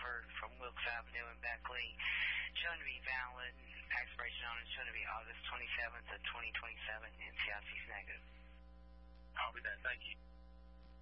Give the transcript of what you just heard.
from Wilkes Avenue in Beckley. Shown to be valid. Expiration on it shown to be August 27th of 2027. NCIC's negative. I'll be there. Thank you.